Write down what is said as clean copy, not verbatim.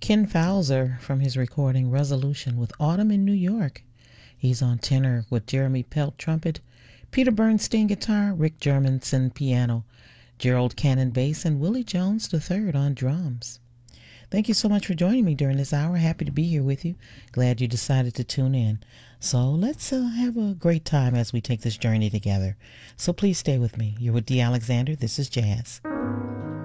Ken Fowler from his recording Resolution with Autumn in New York. He's on tenor with Jeremy Pelt trumpet, Peter Bernstein guitar, Rick Germanson piano, Gerald Cannon bass, and Willie Jones III on drums. Thank you so much for joining me during this hour. Happy to be here with you. Glad you decided to tune in. So let's have a great time as we take this journey together. So please stay with me. You're with Dee Alexander. This is Jazz.